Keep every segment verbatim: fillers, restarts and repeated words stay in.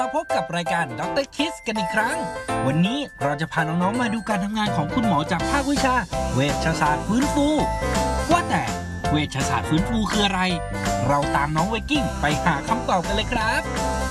มาพบกับรายการด็อกเตอร์คิสกันอีกครั้งวันนี้เราจะพาน้องๆมาดูการทำงานของคุณหมอจากภาควิชาเวชศาสตร์ฟื้นฟูว่าแต่เวชศาสตร์ฟื้นฟูคืออะไรเราตามน้องไวกิ้งไปหาคำตอบกันเลยครับ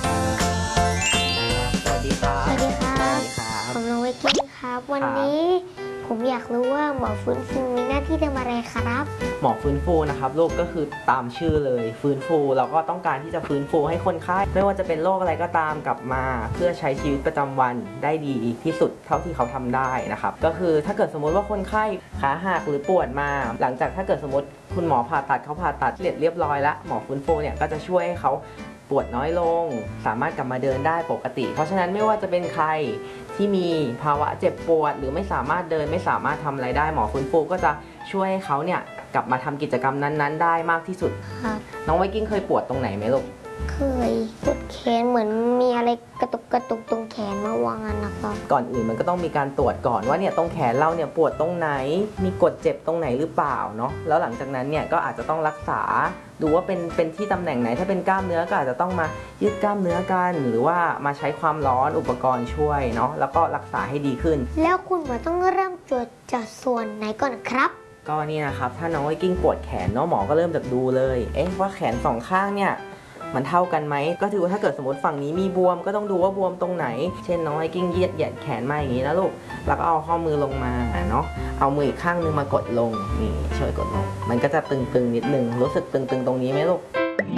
สวัสดีครับสวัสดีครับผมน้องไวกิ้งครับวันนี้ผมอยากรู้ว่าหมอฟื้นฟูมีหน้าที่ทำอะไรครับหมอฟื้นฟูนะครับลูกก็คือตามชื่อเลยฟื้นฟูเราก็ต้องการที่จะฟื้นฟูให้คนไข้ไม่ว่าจะเป็นโรคอะไรก็ตามกลับมาเพื่อใช้ชีวิตประจำวันได้ดีที่สุดเท่าที่เขาทำได้นะครับก็คือถ้าเกิดสมมติว่าคนไข้ขาหักหรือปวดมาหลังจากถ้าเกิดสมมติคุณหมอผ่าตัดเขาผ่าตัดเสร็จเรียบร้อยแล้วหมอฟื้นฟูเนี่ยก็จะช่วยให้เขาปวดน้อยลงสามารถกลับมาเดินได้ปกติเพราะฉะนั้นไม่ว่าจะเป็นใครที่มีภาวะเจ็บปวดหรือไม่สามารถเดินไม่สามารถทำอะไรได้หมอฟื้นฟูก็จะช่วยให้เขาเนี่ยกลับมาทำกิจกรรมนั้นๆได้มากที่สุดครับน้องไวกิ้งเคยปวดตรงไหนไหมลูกเคยปวดแขนเหมือนมีอะไรกระตุกกระตุกตรงแขนเมื่อวานนะครับก่อนอื่นมันก็ต้องมีการตรวจก่อนว่าเนี่ยตรงแขนเราเนี่ยปวดตรงไหนมีกดเจ็บตรงไหนหรือเปล่าเนาะแล้วหลังจากนั้นเนี่ยก็อาจจะต้องรักษาดูว่าเป็นเป็นที่ตำแหน่งไหนถ้าเป็นกล้ามเนื้อก็อาจจะต้องมายืดกล้ามเนื้อกันหรือว่ามาใช้ความร้อนอุปกรณ์ช่วยเนาะแล้วก็รักษาให้ดีขึ้นแล้วคุณหมอต้องเริ่มตรวจจากส่วนไหนก่อนครับก็นี่นะครับถ้าน้องไวกิ้งปวดแขนเนาะหมอก็เริ่มจากดูเลยเอ๊ะว่าแขนสองข้างเนี่ยมันเท่ากันไหมก็ถือว่าถ้าเกิดสมมติฝั่งนี้มีบวมก็ต้องดูว่าบวมตรงไหนเช่นน้องไวกิ้งเหยียดเหยียดแขนมาอย่างนี้นะลูกแล้วก็เอาข้อมือลงมาเนาะเอามืออีกข้างนึงมากดลงนี่ช่วยกดลงมันก็จะตึงๆนิดนึงรู้สึกตึงๆตรงนี้ไหมลูก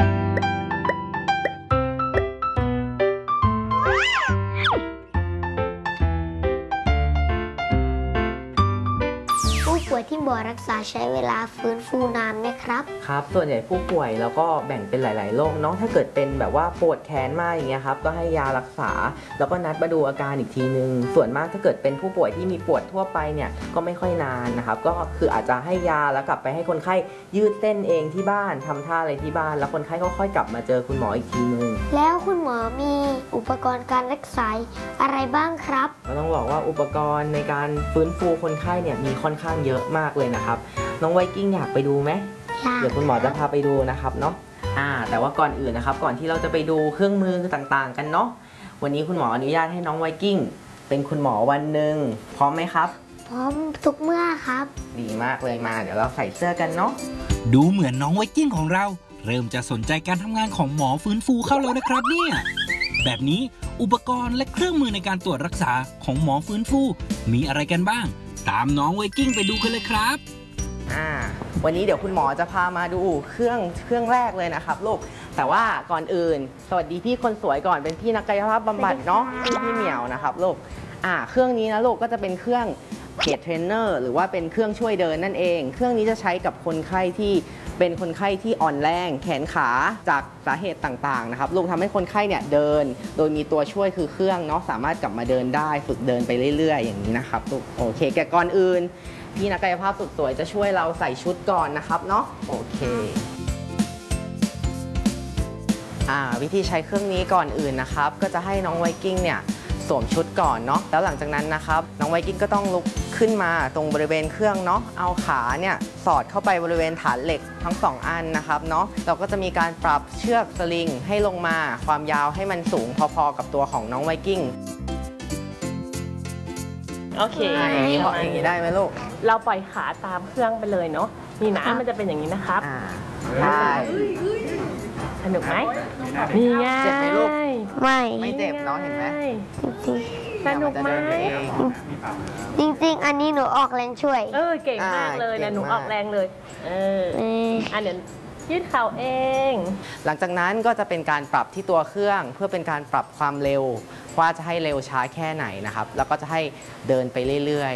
ผู้ป่วยที่หมอรักษาใช้เวลาฟื้นฟูนานไหมครับครับส่วนใหญ่ผู้ป่วยเราก็แบ่งเป็นหลายๆโรคเนาะถ้าเกิดเป็นแบบว่าปวดแขนมากอย่างเงี้ยครับก็ให้ยารักษาแล้วก็นัดมาดูอาการอีกทีนึงส่วนมากถ้าเกิดเป็นผู้ป่วยที่มีปวดทั่วไปเนี่ยก็ไม่ค่อยนานนะครับก็คืออาจจะให้ยาแล้วกลับไปให้คนไข้ยืดเส้นเองที่บ้านทำท่าอะไรที่บ้านแล้วคนไข้ก็ค่อยกลับมาเจอคุณหมออีกทีนึงแล้วคุณหมอมีอุปกรณ์การรักษาอะไรบ้างครับก็ต้องบอกว่าอุปกรณ์ในการฟื้นฟูคนไข้เนี่ยมีค่อนข้างเยอะมากเลยนะครับน้องไวกิ้งอยากไปดูไหมเดี๋ยวคุณหมอจะพาไปดูนะครับเนาะอ่าแต่ว่าก่อนอื่นนะครับก่อนที่เราจะไปดูเครื่องมือต่างๆกันเนาะวันนี้คุณหมออนุญาตให้น้องไวกิ้งเป็นคุณหมอวันหนึ่งพร้อมไหมครับพร้อมทุกเมื่อครับดีมากเลยมาเดี๋ยวเราใส่เสื้อกันเนาะดูเหมือนน้องไวกิ้งของเราเริ่มจะสนใจการทำงานของหมอฟื้นฟูเข้าแล้วนะครับเนี่ยแบบนี้อุปกรณ์และเครื่องมือในการตรวจรักษาของหมอฟื้นฟูมีอะไรกันบ้างตามน้องไวกิ้งไปดูกันเลยครับอ่าวันนี้เดี๋ยวคุณหมอจะพามาดูเครื่องเครื่องแรกเลยนะครับลูกแต่ว่าก่อนอื่นสวัสดีพี่คนสวยก่อนเป็นพี่นักกายภาพบำบัดเนาะพี่พี่เหมียวนะครับลูกอ่าเครื่องนี้นะลูกก็จะเป็นเครื่องเพจเทรนเนอร์หรือว่าเป็นเครื่องช่วยเดินนั่นเองเครื่องนี้จะใช้กับคนไข้ที่เป็นคนไข้ที่อ่อนแรงแขนขาจากสาเหตุต่างๆนะครับลูกทำให้คนไข้เนี่ยเดินโดยมีตัวช่วยคือเครื่องเนาะสามารถกลับมาเดินได้ฝึกเดินไปเรื่อยๆอย่างนี้นะครับลูกโอเคแกก่อนอื่นพี่นักกายภาพสุดสวยจะช่วยเราใส่ชุดก่อนนะครับเนาะโอเคอ่าวิธีใช้เครื่องนี้ก่อนอื่นนะครับก็จะให้น้องไวกิ้งเนี่ยสวมชุดก่อนเนาะแล้วหลังจากนั้นนะครับน้องไวกิ้งก็ต้องลุกขึ้นมาตรงบริเวณเครื่องเนาะเอาขาเนี่ยสอดเข้าไปบริเวณฐานเหล็กทั้งสองอันนะครับเนาะเราก็จะมีการปรับเชือกสลิงให้ลงมาความยาวให้มันสูงพอๆกับตัวของน้องไวกิ้งโอเคอย่างนี้พออย่างนี้ได้ไหมลูกเราปล่อยขาตามเครื่องไปเลยเนาะนี่นะมันจะเป็นอย่างนี้นะครับใช่สนุกไหมนี่ไงเจ็บไหมลูกไม่ไม่เจ็บเนาะเห็นไหมสนุกไหมจริงๆอันนี้หนูออกแรงช่วยเออเก่งมากเลยนะหนูออกแรงเลยเอออันเดี๋ยวยืดเข่าเองหลังจากนั้นก็จะเป็นการปรับที่ตัวเครื่องเพื่อเป็นการปรับความเร็วว่าจะให้เร็วช้าแค่ไหนนะครับแล้วก็จะให้เดินไปเรื่อยๆ